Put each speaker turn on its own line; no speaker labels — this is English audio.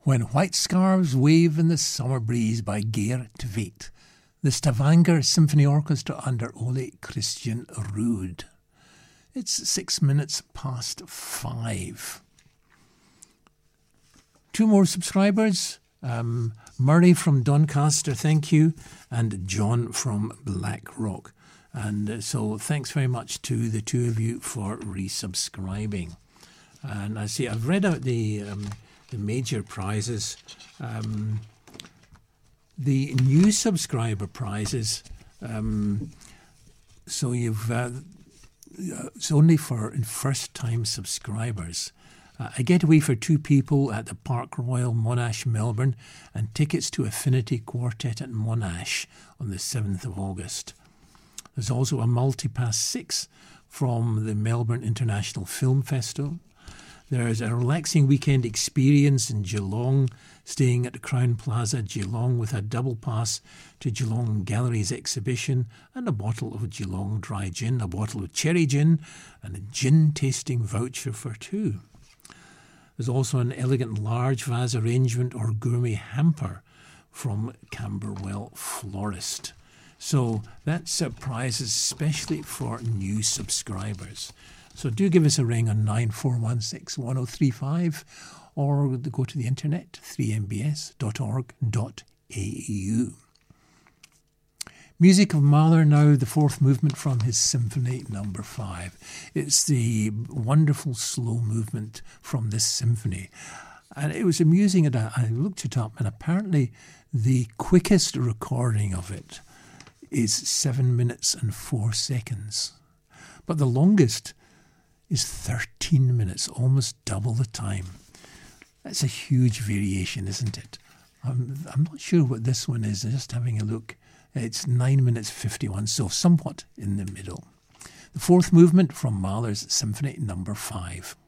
When White Scarves Wave in the Summer Breeze by Geert Tveit. The Stavanger Symphony Orchestra under Ole Christian Ruud. It's 6 minutes past 5. Two more subscribers. Murray from Doncaster, thank you. And John from Blackrock. And so thanks very much to the two of you for resubscribing. And I see I've read out the major prizes. The new subscriber prizes, so you've it's only for first-time subscribers. A getaway for two people at the Park Royal Monash, Melbourne, and tickets to Affinity Quartet at Monash on the 7th of August. There's also a Multipass 6 from the Melbourne International Film Festival. There's a relaxing weekend experience in Geelong, staying at the Crown Plaza, Geelong, with a double pass to Geelong Galleries exhibition and a bottle of Geelong dry gin, a bottle of cherry gin, and a gin tasting voucher for two. There's also an elegant large vase arrangement or gourmet hamper from Camberwell Florist. So that's prizes especially for new subscribers. So do give us a ring on 94161035 or go to the internet, 3mbs.org.au. Music of Mahler now, the fourth movement from his Symphony No. 5. It's the wonderful slow movement from this symphony. And it was amusing, I looked it up, and apparently the quickest recording of it is 7 minutes and 4 seconds. But the longest is 13 minutes, almost double the time. That's a huge variation, isn't it? I'm not sure what this one is, just having a look. It's 9 minutes 51, so somewhat in the middle. The fourth movement from Mahler's Symphony No. 5.